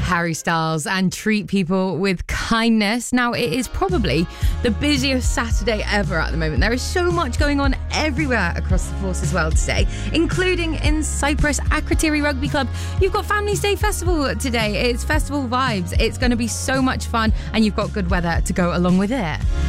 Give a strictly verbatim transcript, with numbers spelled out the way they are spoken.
Harry Styles and treat people with kindness. Now, it is probably the busiest Saturday ever at the moment. There is so much going on everywhere across the Forces world today, including in Cyprus, Akrotiri Rugby Club. You've got Families Day Festival today. It's festival vibes. It's going to be so much fun, and you've got good weather to go along with it.